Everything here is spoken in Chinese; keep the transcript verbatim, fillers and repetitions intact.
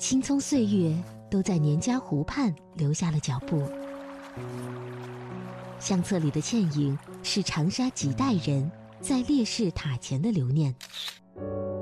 青葱岁月都在年家湖畔留下了脚步。相册里的倩影是长沙几代人在烈士塔前的留念。